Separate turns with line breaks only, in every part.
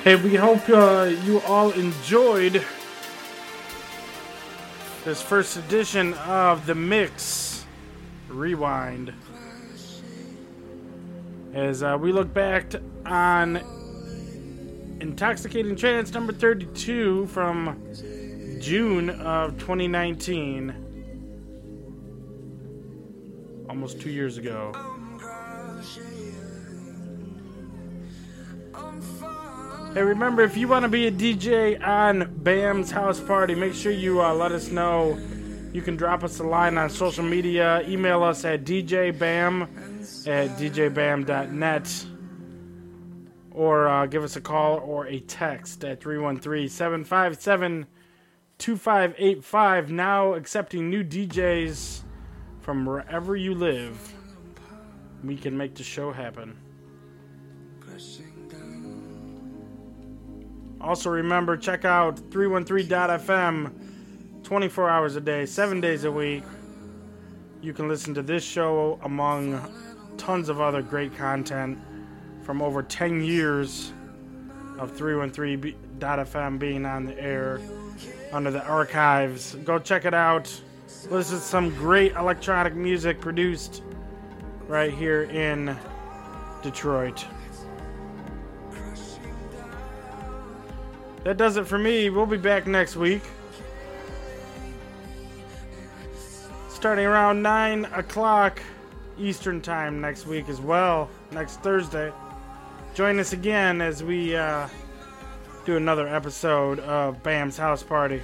Hey, we hope you all enjoyed this first edition of The Mix Rewind. As we look back on Intoxicating Trance number 32 from June of 2019. Almost 2 years ago. Hey, remember, if you want to be a DJ on BAM's house party, make sure you let us know. You can drop us a line on social media. Email us at djbam@djbam.net. Or give us a call or a text at 313-757-2585. Now accepting new DJs from wherever you live. We can make the show happen. Also remember, check out 313.fm 24 hours a day, 7 days a week. You can listen to this show among tons of other great content from over 10 years of 313.fm being on the air under the archives. Go check it out. Listen to some great electronic music produced right here in Detroit. That does it for me. We'll be back next week. Starting around 9 o'clock Eastern Time next week as well. Next Thursday. Join us again as we do another episode of BAM's House Party.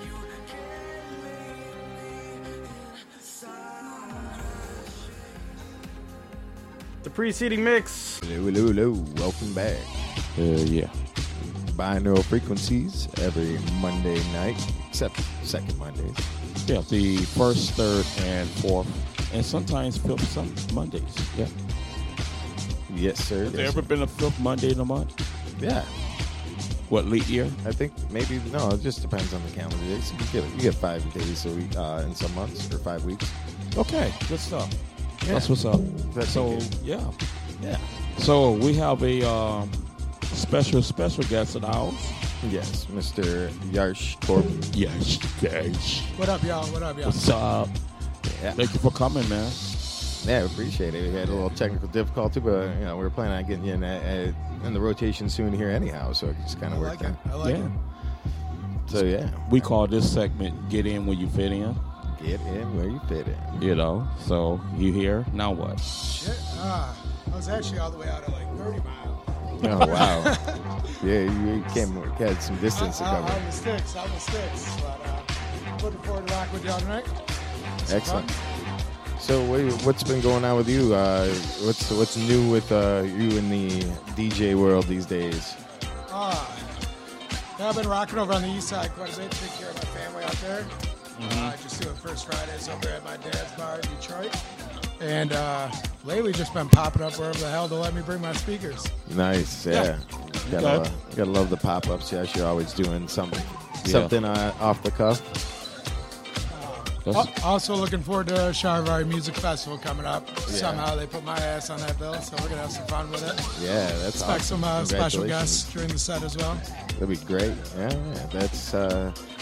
The preceding mix.
Hello. Welcome back.
Yeah.
Binaural frequencies every Monday night, except second Mondays.
Yeah, the first, third, and fourth, and sometimes fifth Mondays. Yeah.
Yes, sir.
Has there ever been a fifth Monday in a month?
Yeah.
What, leap year?
I think maybe, no, it just depends on the calendar. You get 5 days a week in some months, or 5 weeks.
Okay, good stuff.
Yeah.
That's what's up.
That's
so,
okay.
Yeah. So we have a special guest at ours.
Yes, Mr. Yarsh Corbin.
Yes.
What up, y'all?
What's up?
Yeah.
Thank you for coming, man.
Yeah, we appreciate it. We had a little technical difficulty, but we were planning on getting you in the rotation soon here anyhow, so it just kind of worked out.
I like it.
So yeah,
we call this segment "Get In Where You Fit In."
Get in where you fit in.
So you here now? What?
Shit. I was actually all the way out at like 30 miles.
Oh wow! Yeah, you had some distance to cover.
I'm the sticks. But looking forward to rock with y'all tonight.
Excellent. So, what's been going on with you? What's new with you in the DJ world these days?
I've been rocking over on the east side quite a bit. Take care of my family out there. Just doing First Fridays over at my dad's bar in Detroit. And lately just been popping up wherever the hell to let me bring my speakers.
Nice, yeah. Gotta love the pop-ups. Yeah, you're always doing something off the cuff.
Also looking forward to Charlevoix Music Festival coming up. Yeah. Somehow they put my ass on that bill, so we're going to have some fun with it.
Yeah, that's
Expect
awesome.
some special guests during the set as well.
That'd be great. Yeah, that's